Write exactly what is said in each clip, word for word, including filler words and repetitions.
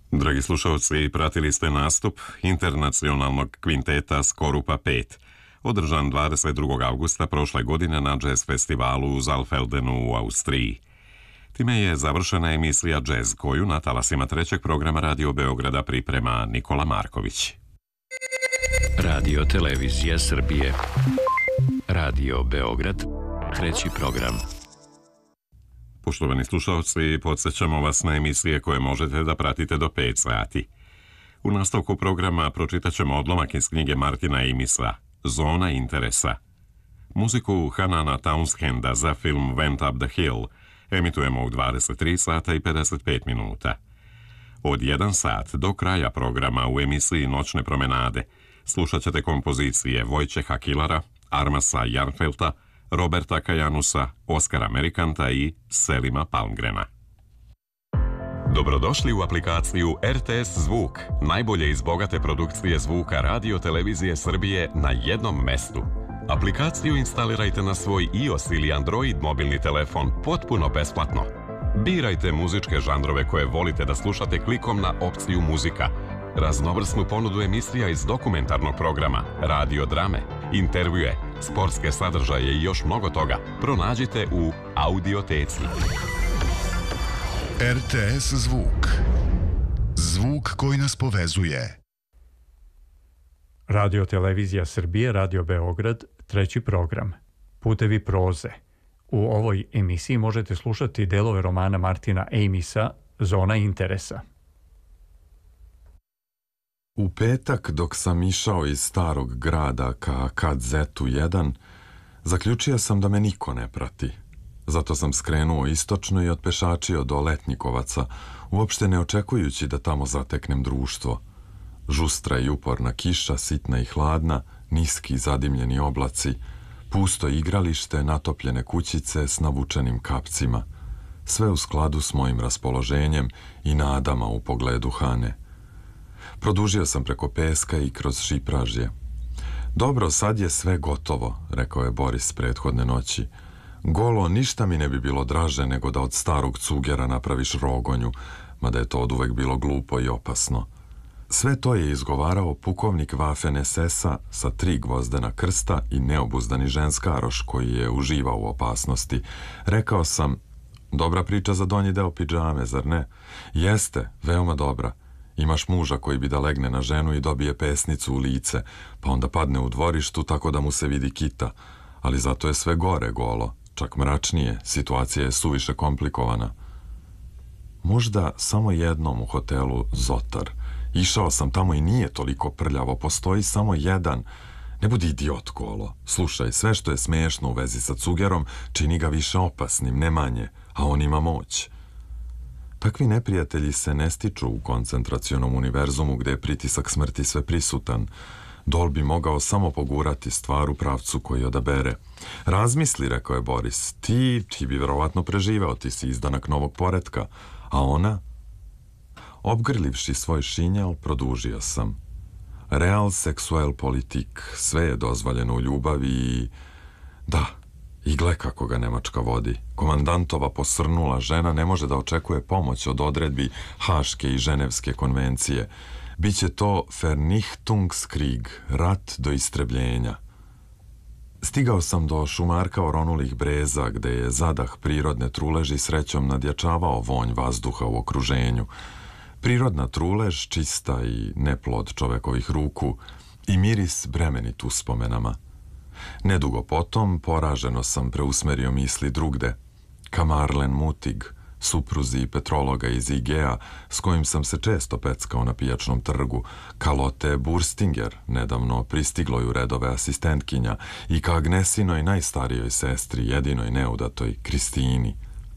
Dragi slušalci, pratili ste nastup internacionalnog kvinteta Skorupa pet, održan dvadeset drugog avgusta prošle godine na jazz festivalu u Zalfeldenu u Austriji. Time je završena emisija Jazz, koju na talasima trećeg programa Radio Beograda priprema Nikola Marković. Radio Televizija Srbije. Radio Beograd, treći program. Poštovani slušalci, podsjećamo vas na emisije koje možete da pratite do pet sati. U nastavku programa pročitat ćemo odlomak iz knjige Martina Amisa, Zona interesa. Muziku Hanana Townshenda za film Went Up the Hill emitujemo u dvadeset tri sata i pedeset pet minuta. Od jedan sat do kraja programa u emisiji Noćne promenade slušat ćete kompozicije Vojčeha Kilara, Armasa Jarnfelta, Roberta Kajanusa, Oskara Amerikanta i Selima Palmgrena. Dobrodošli u aplikaciju R T S Zvuk, najbolje iz bogate produkcije zvuka Radio Televizije Srbije na jednom mestu. Aplikaciju instalirajte na svoj iOS ili Android mobilni telefon potpuno besplatno. Birajte muzičke žanrove koje volite da slušate klikom na opciju muzika. Raznovrsnu ponudu emisija iz dokumentarnog programa, radio drame, intervjue, sportske sadržaje i još mnogo toga pronađite u Audioteci. R T S Zvuk. Zvuk koji nas povezuje. Radio Televizija Srbije, Radio Beograd, treći program. Putevi proze. U ovoj emisiji možete slušati delove romana Martina Amisa Zona interesa. U petak, dok sam išao iz starog grada ka Kadzetu jedan, zaključio sam da me niko ne prati. Zato sam skrenuo istočno i otpešačio do Letnjikovaca, uopšte ne očekujući da tamo zateknem društvo. Žustra i uporna kiša, sitna i hladna, niski zadimljeni oblaci, pusto igralište, natopljene kućice s navučenim kapcima. Sve u skladu s mojim raspoloženjem i nadama u pogledu Hane. Produžio sam preko peska i kroz šipražje. Dobro, sad je sve gotovo, rekao je Boris prethodne noći. Golo, ništa mi ne bi bilo draže nego da od starog cugera napraviš rogonju, mada je to oduvek bilo glupo i opasno. Sve to je izgovarao pukovnik Waffen S S-a sa tri gvozdena krsta i neobuzdani ženskaroš koji je uživao u opasnosti. Rekao sam, dobra priča za donji deo pidžame, zar ne? Jeste, veoma dobra. Imaš muža koji bi da legne na ženu i dobije pesnicu u lice, pa onda padne u dvorištu tako da mu se vidi kita. Ali zato je sve gore, Golo, čak mračnije, situacija je suviše komplikovana. Možda samo jednom u hotelu Zotar. Išao sam tamo i nije toliko prljavo, postoji samo jedan. Ne budi idiot, Golo. Slušaj, sve što je smešno u vezi sa cugerom čini ga više opasnim, ne manje, a on ima moć. Takvi neprijatelji se ne stiču u koncentracionom univerzumu gde je pritisak smrti sve prisutan. Dol bi mogao samo pogurati stvar u pravcu koji odabere. Razmisli, rekao je Boris, ti, ti bi verovatno preživeo, ti si izdanak novog poretka. A ona? Obgrlivši svoj šinjal, produžio sam. Real seksuel politik, sve je dozvoljeno u ljubavi i... Da, i gle kako ga Nemačka vodi. Komandantova posrnula žena ne može da očekuje pomoć od odredbi Haške i Ženevske konvencije. Biće to Vernichtungskrieg, rat do istrebljenja. Stigao sam do šumarka oronulih breza, gde je zadah prirodne truleži srećom nadjačavao vonj vazduha u okruženju. Prirodna trulež, čista i neplod čovekovih ruku, i miris bremenit uspomenama. Nedugo potom, poraženo sam preusmerio misli drugde, ka Marlen Mutig, supruzi petrologa iz Igea, s kojim sam se često peckao na pijačnom trgu, ka Lotte Burstinger, nedavno pristigloj u redove asistentkinja, i ka Agnesinoj najstarijoj sestri, jedinoj neudatoj, Kristini.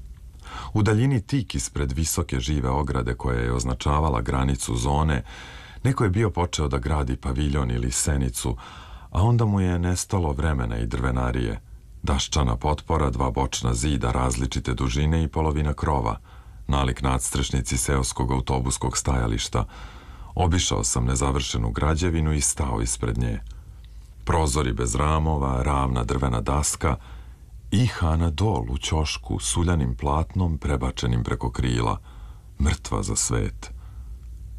U daljini tik ispred visoke žive ograde koja je označavala granicu zone, neko je bio počeo da gradi paviljon ili senicu, a onda mu je nestalo vremena i drvenarije. Daščana potpora, dva bočna zida različite dužine i polovina krova, nalik nadstrešnici seoskog autobuskog stajališta. Obišao sam nezavršenu građevinu i stao ispred nje. Prozori bez ramova, ravna drvena daska i Hana dol u ćošku s uljanim platnom prebačenim preko krila, mrtva za svet.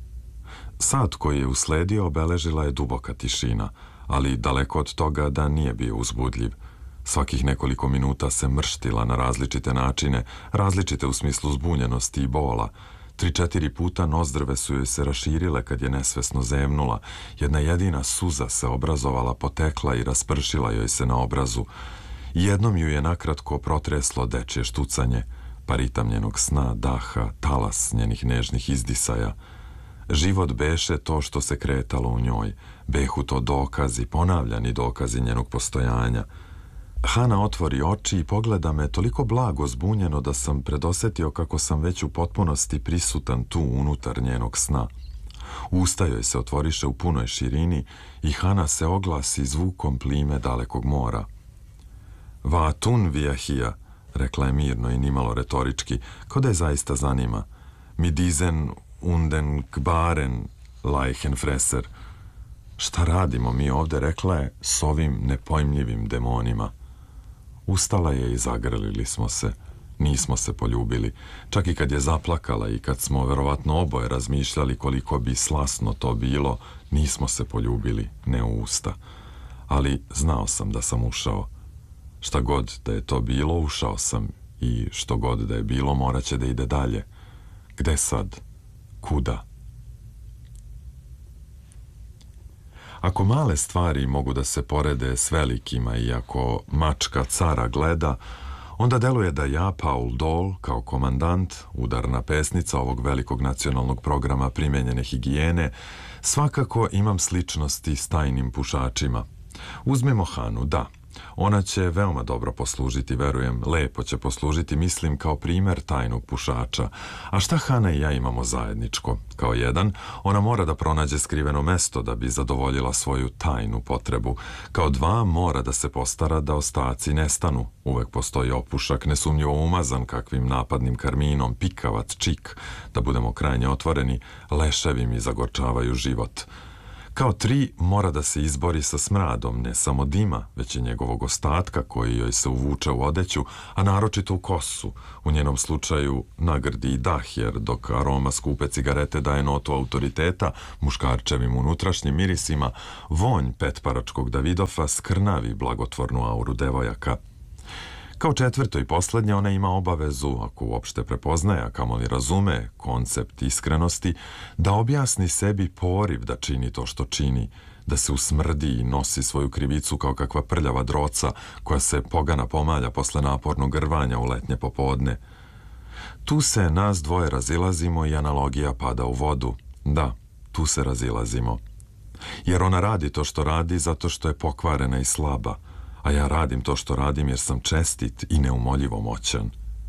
Sat koji je usledio obeležila je duboka tišina, ali daleko od toga da nije bio uzbudljiv. Svakih nekoliko minuta se mrštila na različite načine, različite u smislu zbunjenosti i bola. Tri, četiri puta nozdrve su joj se raširile kad je nesvesno zemnula. Jedna jedina suza se obrazovala, potekla i raspršila joj se na obrazu. Jednom ju je nakratko protreslo dečje štucanje, pa ritam njenog sna, daha, talas njenih nežnih izdisaja. Život beše to što se kretalo u njoj, behu to dokazi, ponavljani dokazi njenog postojanja. Hana otvori oči i pogleda me toliko blago zbunjeno da sam predosetio kako sam već u potpunosti prisutan tu unutar njenog sna. Usta joj se otvoriše u punoj širini i Hana se oglasi zvukom plime dalekog mora. Va tun vijahija, rekla je mirno i nimalo retorički, kao da je zaista zanima. Mi dizen unden kbaren lajhen freser. Šta radimo mi ovde, rekla je, s ovim nepojmljivim demonima. Ustala je i zagrlili smo se. Nismo se poljubili. Čak i kad je zaplakala i kad smo verovatno oboje razmišljali koliko bi slasno to bilo, nismo se poljubili, ne u usta. Ali znao sam da sam ušao. Šta god da je to bilo, ušao sam i što god da je bilo, morat će da ide dalje. Gde sad? Kuda? Ako male stvari mogu da se porede s velikima i ako mačka cara gleda, onda deluje da ja, Paul Dole, kao komandant, udarna pesnica ovog velikog nacionalnog programa primenjene higijene, svakako imam sličnosti s tajnim pušačima. Uzmemo Hanu, da. Ona će veoma dobro poslužiti, verujem, lepo će poslužiti, mislim, kao primer tajnog pušača. A šta Hana i ja imamo zajedničko? Kao jedan, ona mora da pronađe skriveno mesto da bi zadovoljila svoju tajnu potrebu. Kao dva, mora da se postara da ostaci nestanu. Uvek postoji opušak, nesumnjivo umazan kakvim napadnim karminom, pikavac, čik, da budemo krajnje otvoreni, leševi mi zagorčavaju život. Kao tri, mora da se izbori sa smradom, ne samo dima, već i njegovog ostatka koji joj se uvuče u odeću, a naročito u kosu, u njenom slučaju nagrdi i dah, jer dok aroma skupe cigarete daje notu autoriteta muškarčevim unutrašnjim mirisima, vonj petparačkog Davidofa skrnavi blagotvornu auru devojaka. Kao četvrto i poslednje, ona ima obavezu, ako uopšte prepoznaje, a kamoli razume koncept iskrenosti, da objasni sebi poriv da čini to što čini, da se usmrdi i nosi svoju krivicu kao kakva prljava droca koja se pogana pomalja posle napornog grvanja u letnje popodne. Tu se nas dvoje razilazimo i analogija pada u vodu. Da, tu se razilazimo. Jer ona radi to što radi zato što je pokvarena i slaba, a ja radim to što radim jer sam čestit i neumoljivo moćan.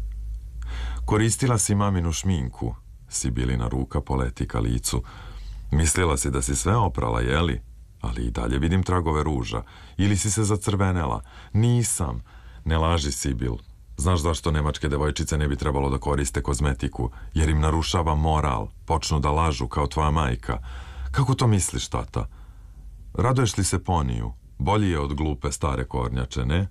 Koristila si maminu šminku, Sibilina ruka poleti ka licu. Mislila si da si sve oprala, jeli? Ali i dalje vidim tragove ruža. Ili si se zacrvenela? Nisam. Ne laži, Sibil. Znaš zašto nemačke devojčice ne bi trebalo da koriste kozmetiku? Jer im narušava moral. Počnu da lažu kao tvoja majka. Kako to misliš, tata? Raduješ li se poniju? Bolji je od glupe stare kornjače, ne?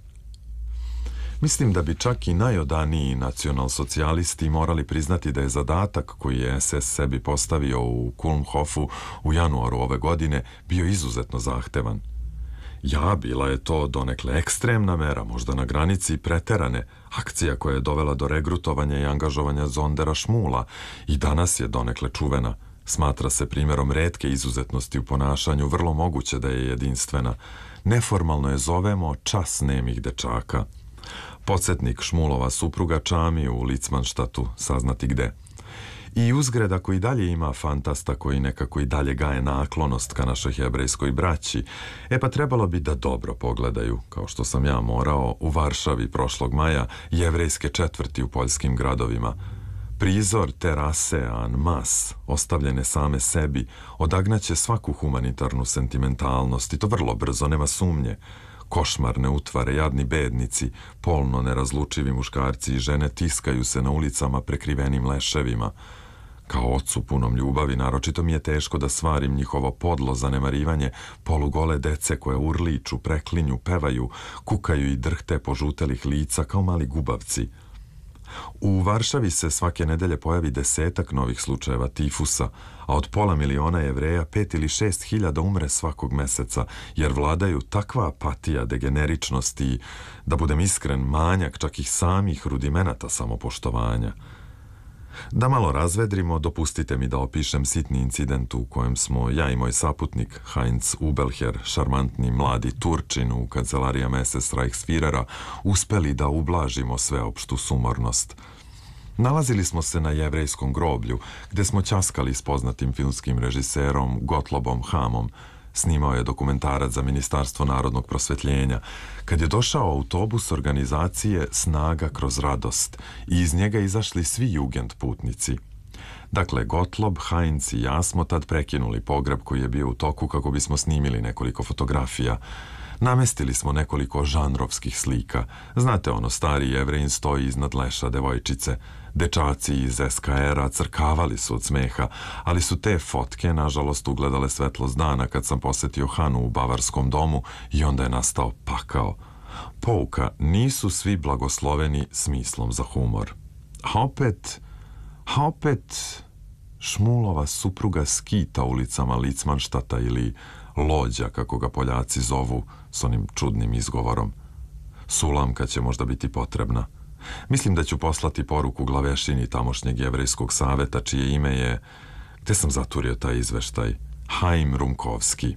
Mislim da bi čak i najodaniji nacionalsocijalisti morali priznati da je zadatak koji je es es sebi postavio u Kulmhofu u januaru ove godine bio izuzetno zahtevan. Ja, bila je to donekle ekstremna mera, možda na granici preterane, akcija koja je dovela do regrutovanja i angažovanja Zondera Šmula i danas je donekle čuvena. Smatra se primjerom retke izuzetnosti u ponašanju, vrlo moguće da je jedinstvena. Neformalno je zovemo čas nemih dečaka. Podsjetnik Šmulova supruga čami u Licmanštatu, saznati gde. I uzgred, ako i dalje ima fantasta koji nekako i dalje gaje naklonost ka našoj hebrejskoj braći, e pa trebalo bi da dobro pogledaju, kao što sam ja morao, u Varšavi prošlog maja, jevrejske četvrti u poljskim gradovima. Prizor terase en mas, ostavljene same sebi, odagnaće svaku humanitarnu sentimentalnost i to vrlo brzo, nema sumnje. Košmarne utvare, jadni bednici, polno nerazlučivi muškarci i žene tiskaju se na ulicama prekrivenim leševima. Kao ocu punom ljubavi, naročito mi je teško da svarim njihovo podlo zanemarivanje polugole dece koje urliču, preklinju, pevaju, kukaju i drhte požutelih lica kao mali gubavci. U Varšavi se svake nedelje pojavi desetak novih slučajeva tifusa, a od pola miliona Jevreja pet ili šest hiljada umre svakog meseca, jer vladaju takva apatija, degeneričnost i, da budem iskren, manjak čak i samih rudimenata samopoštovanja. Da malo razvedrimo, dopustite mi da opišem sitni incident u kojem smo ja i moj saputnik Heinz Ubelher, šarmantni mladi Turčin u kancelarijama es es Reichsführera, uspeli da ublažimo sveopštu sumornost. Nalazili smo se na jevrejskom groblju, gde smo ćaskali s poznatim filmskim režiserom Gottlobom Hamom. Snimao je dokumentarac za Ministarstvo narodnog prosvetljenja. Kad je došao autobus organizacije Snaga kroz radost i iz njega izašli svi jugend putnici. Dakle, Gottlob, Heinz i ja smo tad prekinuli pogreb koji je bio u toku kako bismo snimili nekoliko fotografija. Namestili smo nekoliko žanrovskih slika. Znate ono, stari Jevrejin stoji iznad leša devojčice. Dečaci iz es ka era crkavali su od smeha, ali su te fotke, nažalost, ugledale svetlost dana kad sam posetio Hanu u bavarskom domu i onda je nastao pakao. Pouka, nisu svi blagosloveni smislom za humor. A opet, a opet, Šmulova supruga skita ulicama Licmanštata ili Lođa, kako ga Poljaci zovu, s onim čudnim izgovorom. Sulamka će možda biti potrebna. Mislim da ću poslati poruku glavešini tamošnjeg jevrejskog saveta, čije ime je, gde sam zaturio taj izveštaj, Haim Rumkovski.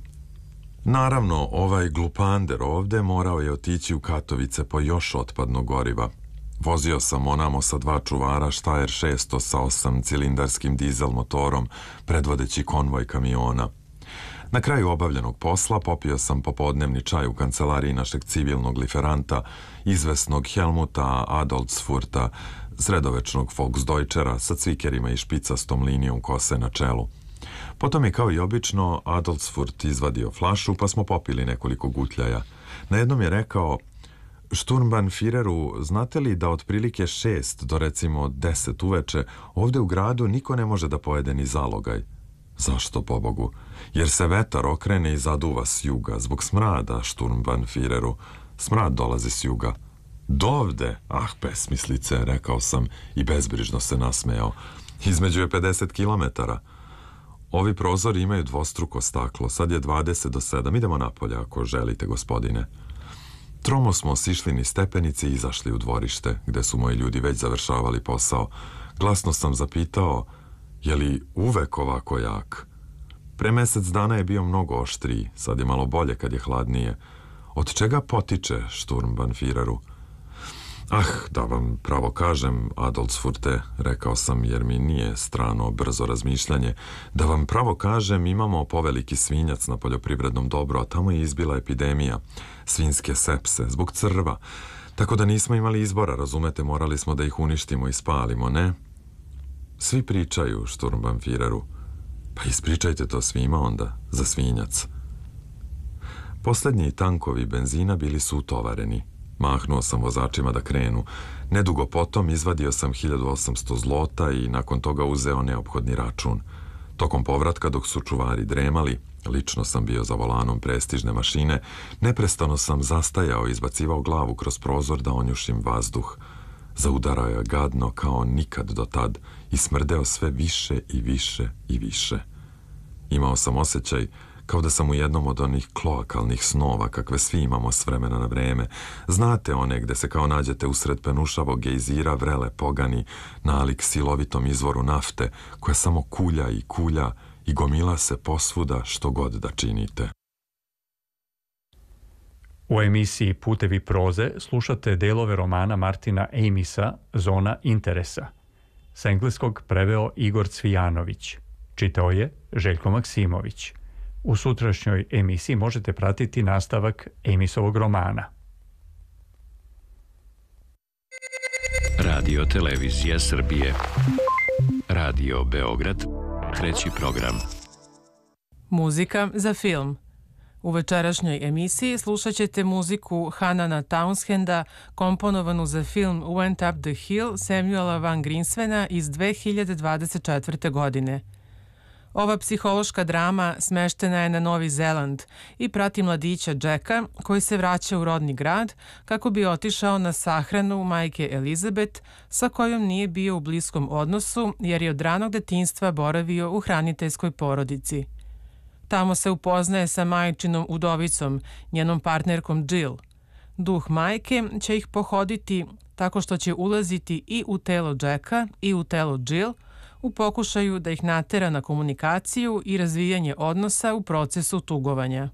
Naravno, ovaj glupander ovde morao je otići u Katovice po još otpadnog goriva. Vozio sam onamo sa dva čuvara Steyr šesto sa osam cilindarskim dizel motorom, predvodeći konvoj kamiona. Na kraju obavljenog posla popio sam popodnevni čaj u kancelariji našeg civilnog liferanta, izvesnog Helmuta Adolfsfurta, sredovečnog Volksdeutschera sa cvikerima i špicastom linijom kose na čelu. Potom je kao i obično Adolfsfurt izvadio flašu, pa smo popili nekoliko gutljaja. Na jednom je rekao: Sturmbannführeru, znate li da otprilike šest do recimo deset uveče ovde u gradu niko ne može da pojede ni zalogaj? Zašto, pobogu? Jer se vetar okrene i zaduva s juga, zbog smrada, Sturmbannführeru. Smrad dolazi s juga. Dovde? Ah, besmislice, rekao sam i bezbrižno se nasmejao. Između je pedeset kilometara. Ovi prozori imaju dvostruko staklo, sad je dvadeset do sedam, idemo napolje ako želite, gospodine. Tromo smo sišli niz stepenice i izašli u dvorište, gde su moji ljudi već završavali posao. Glasno sam zapitao: je li uvek ovako jak? Pre mesec dana je bio mnogo oštriji, sad je malo bolje kad je hladnije. Od čega potiče, Sturmbannführeru? Ah, da vam pravo kažem, Adolfsfurte, rekao sam jer mi nije strano brzo razmišljanje, da vam pravo kažem, imamo poveliki svinjac na poljoprivrednom dobru, a tamo je izbila epidemija svinjske sepse zbog crva, tako da nismo imali izbora, razumete, morali smo da ih uništimo i spalimo, ne? Svi pričaju, Sturmbannführeru. Pa ispričajte to svima onda, za svinjac. Poslednji tankovi benzina bili su utovareni. Mahnuo sam vozačima da krenu. Nedugo potom izvadio sam hiljadu osamsto zlota i nakon toga uzeo neophodni račun. Tokom povratka dok su čuvari dremali, lično sam bio za volanom prestižne mašine, neprestano sam zastajao i izbacivao glavu kroz prozor da onjušim vazduh. Zaudarao je gadno kao nikad do tad i smrdeo sve više i više i više. Imao sam osjećaj kao da sam u jednom od onih kloakalnih snova kakve svi imamo s vremena na vreme. Znate one gde se kao nađete usred penušavog gejzira vrele pogani nalik silovitom izvoru nafte koja samo kulja i kulja i gomila se posvuda što god da činite. U emisiji Putevi proze slušate delove romana Martina Amisa Zona interesa. S engleskog preveo Igor Cvijanović. Čitao je Željko Maksimović. U sutrašnjoj emisiji možete pratiti nastavak Amisovog romana. Radio Televizija Srbije. Radio Beograd. Treći program. Muzika za film. U večerašnjoj emisiji slušat ćete muziku Hanana Townshenda komponovanu za film Went Up the Hill Samuela Van Grinsvena iz dve hiljade dvadeset četvrte. godine. Ova psihološka drama smeštena je na Novi Zeland i prati mladića Jacka koji se vraća u rodni grad kako bi otišao na sahranu majke Elizabeth sa kojom nije bio u bliskom odnosu jer je od ranog detinjstva boravio u hraniteljskoj porodici. Tamo se upoznaje sa majčinom udovicom, njenom partnerkom Jill. Duh majke će ih pohoditi tako što će ulaziti i u telo Jacka i u telo Jill u pokušaju da ih natera na komunikaciju i razvijanje odnosa u procesu tugovanja.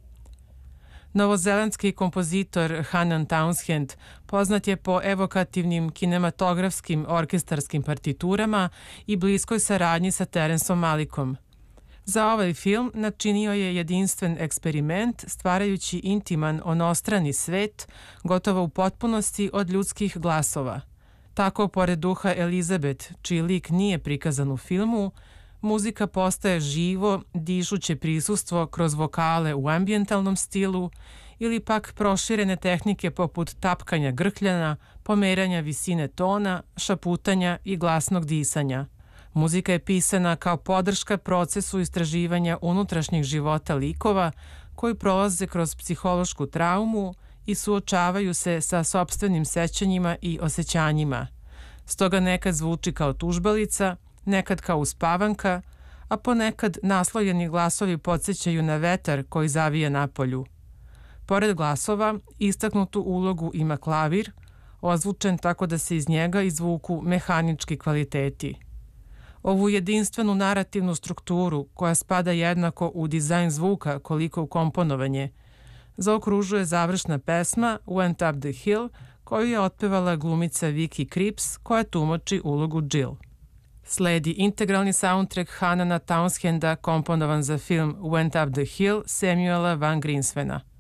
Novozelandski kompozitor Hanan Townshend poznat je po evokativnim kinematografskim orkestarskim partiturama i bliskoj saradnji sa Terensom Malikom. Za ovaj film načinio je jedinstven eksperiment stvarajući intiman onostrani svet, gotovo u potpunosti od ljudskih glasova. Tako, pored duha Elizabeth, čiji lik nije prikazan u filmu, muzika postaje živo, dišuće prisustvo kroz vokale u ambijentalnom stilu ili pak proširene tehnike poput tapkanja grkljana, pomeranja visine tona, šaputanja i glasnog disanja. Muzika je pisana kao podrška procesu istraživanja unutrašnjih života likova koji prolaze kroz psihološku traumu i suočavaju se sa sopstvenim sećanjima i osjećanjima. Stoga nekad zvuči kao tužbalica, nekad kao uspavanka, a ponekad naslojeni glasovi podsjećaju na vetar koji zavija napolju. Pored glasova, istaknutu ulogu ima klavir, ozvučen tako da se iz njega izvuku mehanički kvaliteti. Ovu jedinstvenu narativnu strukturu, koja spada jednako u dizajn zvuka koliko u komponovanje, zaokružuje završna pesma Went Up the Hill, koju je otpevala glumica Vicky Krieps, koja tumači ulogu Jill. Sledi integralni soundtrack Hanana Townshenda komponovan za film Went Up the Hill Samuela Van Grinsvena.